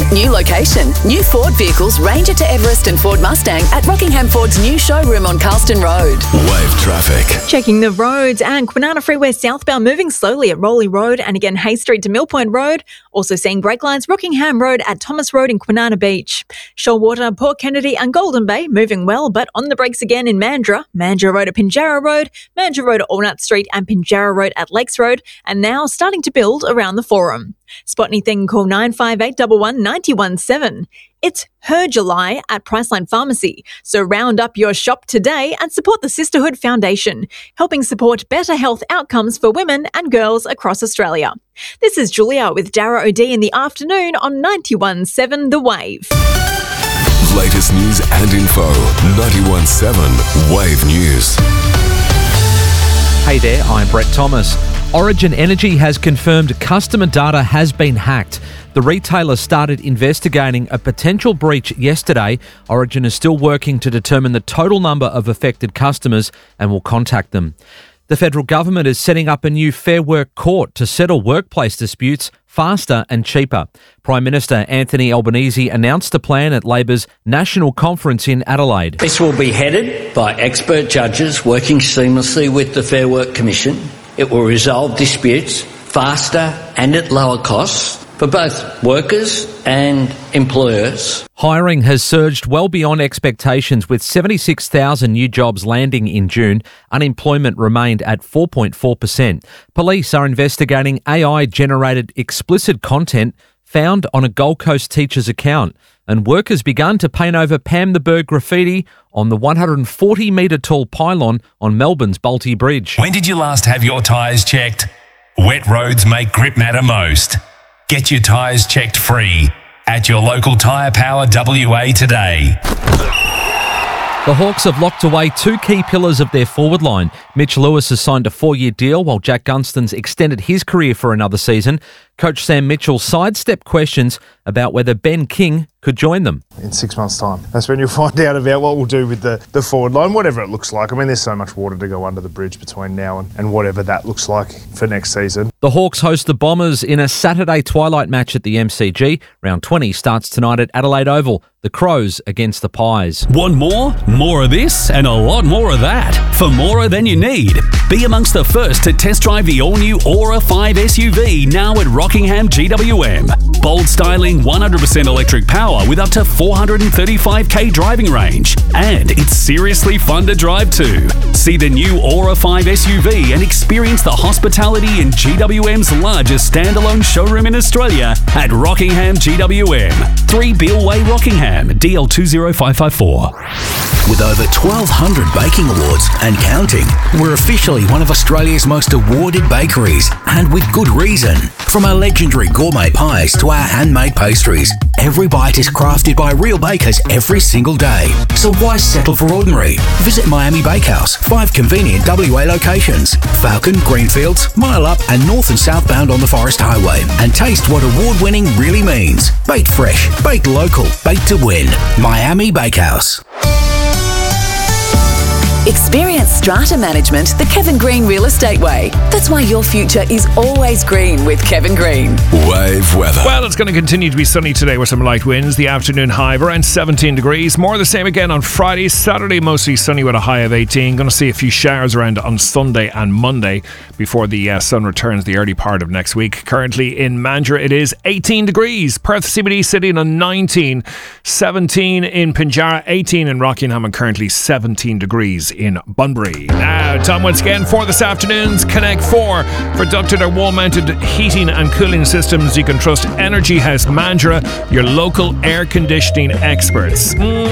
new location. New Ford vehicles, Ranger to Everest and Ford Mustang at Rockingham Ford's new showroom on Carlston Road. Wave traffic. Checking the roads, and Kwinana Freeway southbound moving slowly at Rowley Road and again Hay Street to Mill Point Road. Also seeing brake lines Rockingham Road at Thomas Road in Kwinana Beach. Shoalwater, Port Kennedy and Golden Bay moving well, but on the brakes again in Mandurah Road at Pinjarra Road, Mandurah Road at Allnut Street and Pinjarra Road at Lakes Road, and now starting to build around the Forum. Spot anything, call 958 11 917. It's Her July at Priceline Pharmacy, so round up your shop today and support the Sisterhood Foundation, helping support better health outcomes for women and girls across Australia. This is Julia with Dara O'D in the afternoon on 91.7 The Wave. Latest news and info. 91.7 Wave News. Hey there, I'm Brett Thomas. Origin Energy has confirmed customer data has been hacked. The retailer started investigating a potential breach yesterday. Origin is still working to determine the total number of affected customers and will contact them. The federal government is setting up a new Fair Work court to settle workplace disputes faster and cheaper. Prime Minister Anthony Albanese announced the plan at Labor's National Conference in Adelaide. This will be headed by expert judges working seamlessly with the Fair Work Commission. It will resolve disputes faster and at lower costs for both workers and employers. Hiring has surged well beyond expectations, with 76,000 new jobs landing in June. Unemployment remained at 4.4%. Police are investigating AI-generated explicit content found on a Gold Coast teacher's account. And work has begun to paint over Pam the Bird graffiti on the 140-metre tall pylon on Melbourne's Balti Bridge. When did you last have your tyres checked? Wet roads make grip matter most. Get your tyres checked free at your local Tyre Power WA today. The Hawks have locked away two key pillars of their forward line. Mitch Lewis has signed a 4-year deal, while Jack Gunston's extended his career for another season. Coach Sam Mitchell sidestepped questions about whether Ben King could join them. In 6 months' time, that's when you'll find out about what we'll do with the forward line, whatever it looks like. I mean, there's so much water to go under the bridge between now and whatever that looks like for next season. The Hawks host the Bombers in a Saturday twilight match at the MCG. Round 20 starts tonight at Adelaide Oval. The Crows against the Pies. Want more? More of this and a lot more of that. For more than you need. Be amongst the first to test drive the all-new Aura 5 SUV now at Rockingham GWM. Bold styling, 100% electric power with up to 435k driving range. And it's seriously fun to drive too. See the new Aura 5 SUV and experience the hospitality in GWM's largest standalone showroom in Australia at Rockingham GWM. 3 Beale Way, Rockingham, DL20554. With over 1,200 baking awards and counting, we're officially one of Australia's most awarded bakeries, and with good reason. From our legendary gourmet pies to our handmade pastries, every bite is crafted by real bakers every single day. So why settle for ordinary? Visit Miami Bakehouse, 5 convenient WA locations: Falcon, Greenfields, Mile Up and north and southbound on the Forest Highway, and taste what award-winning really means. Baked fresh, baked local, baked to win. Miami Bakehouse. Experience strata management the Kevin Green Real Estate way. That's why your future is always green with Kevin Green. Wave weather. Well, it's going to continue to be sunny today with some light winds. The afternoon high of around 17 degrees. More of the same again on Friday. Saturday mostly sunny with a high of 18. Going to see a few showers around on Sunday and Monday before the sun returns the early part of next week. Currently in Mandurah it is 18 degrees. Perth CBD sitting on 19. 17 in Pinjarra, 18 in Rockingham, and currently 17 degrees in Bunbury. Now, time once again for this afternoon's Connect 4. For ducted or wall-mounted heating and cooling systems, you can trust Energy House Mandurah, your local air conditioning experts.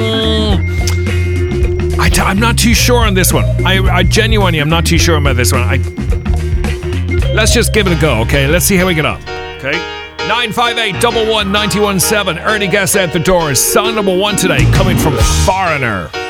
I'm not too sure on this one. I genuinely am not too sure about this one. Let's just give it a go, okay? Let's see how we get on, okay? 958 11 917. Early guess out the doors. Song number 1 today coming from Foreigner.